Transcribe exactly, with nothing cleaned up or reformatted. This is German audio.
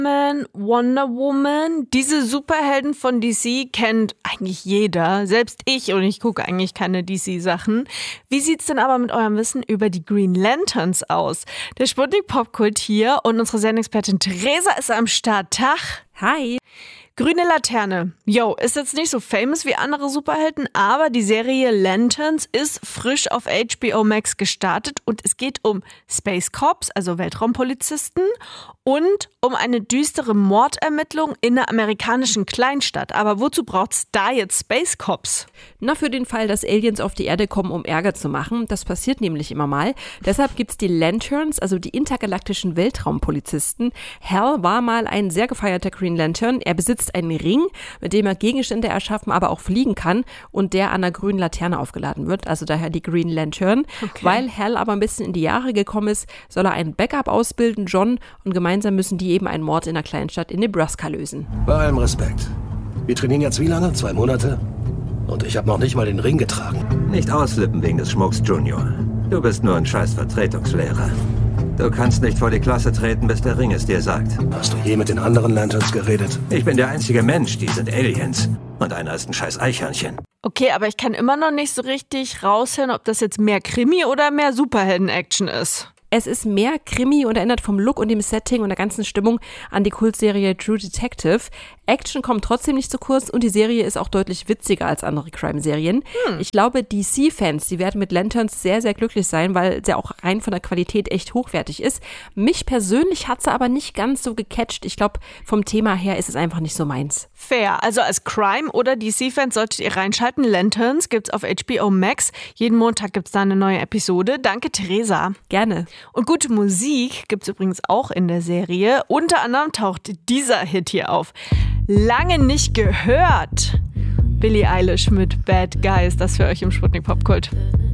Man, Wonder Woman, diese Superhelden von D C kennt eigentlich jeder, selbst ich, und ich gucke eigentlich keine D C-Sachen. Wie sieht's denn aber mit eurem Wissen über die Green Lanterns aus? Der Sputnik Popkult hier und unsere Sendexpertin Theresa ist am Start. Tag! Hi! Grüne Laterne. Yo, ist jetzt nicht so famous wie andere Superhelden, aber die Serie Lanterns ist frisch auf H B O Max gestartet und es geht um Space Cops, also Weltraumpolizisten, und um eine düstere Mordermittlung in einer amerikanischen Kleinstadt. Aber wozu braucht's da jetzt Space Cops? Na, für den Fall, dass Aliens auf die Erde kommen, um Ärger zu machen. Das passiert nämlich immer mal. Deshalb gibt's die Lanterns, also die intergalaktischen Weltraumpolizisten. Hal war mal ein sehr gefeierter Green Lantern. Er besitzt einen Ring, mit dem er Gegenstände erschaffen, aber auch fliegen kann und der an einer grünen Laterne aufgeladen wird. Also daher die Green Lantern. Okay. Weil Hal aber ein bisschen in die Jahre gekommen ist, soll er einen Backup ausbilden, John, und gemeinsam müssen die eben einen Mord in einer Kleinstadt in Nebraska lösen. Bei allem Respekt. Wir trainieren jetzt wie lange? Zwei Monate? Und ich habe noch nicht mal den Ring getragen. Nicht ausflippen wegen des Schmucks, Junior. Du bist nur ein scheiß Vertretungslehrer. Du kannst nicht vor die Klasse treten, bis der Ring es dir sagt. Hast du je mit den anderen Lanterns geredet? Ich bin der einzige Mensch, die sind Aliens. Und einer ist ein scheiß Eichhörnchen. Okay, aber ich kann immer noch nicht so richtig raushören, ob das jetzt mehr Krimi oder mehr Superhelden-Action ist. Es ist mehr Krimi und erinnert vom Look und dem Setting und der ganzen Stimmung an die Kultserie True Detective. Action kommt trotzdem nicht zu kurz und die Serie ist auch deutlich witziger als andere Crime-Serien. Hm. Ich glaube, D C-Fans, die werden mit Lanterns sehr, sehr glücklich sein, weil sie auch rein von der Qualität echt hochwertig ist. Mich persönlich hat sie aber nicht ganz so gecatcht. Ich glaube, vom Thema her ist es einfach nicht so meins. Fair. Also als Crime- oder D C-Fans solltet ihr reinschalten. Lanterns gibt's auf H B O Max. Jeden Montag gibt's da eine neue Episode. Danke, Theresa. Gerne. Und gute Musik gibt's übrigens auch in der Serie. Unter anderem taucht dieser Hit hier auf. Lange nicht gehört. Billie Eilish mit Bad Guys. Das für euch im Sputnik Popkult.